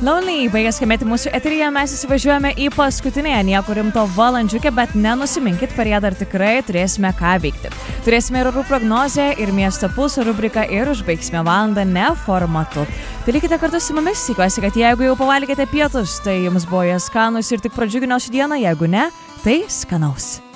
Lonely baigė skambėti mūsų eteryje, mes įsivažiuojame į paskutinėje nieko rimto valandžiukę, bet nenusiminkit, per ją dar tikrai turėsime ką veikti. Turėsime ir orų prognozę, ir miesto pulso rubriką, ir užbaigsime valandą neformatu. Tai likite kartu su mumis, tikiuosi, kad jeigu jau pavalgėte pietus, tai jums buvo jie skanus ir tik pradžiugino šį dieną, jeigu ne, tai skanaus.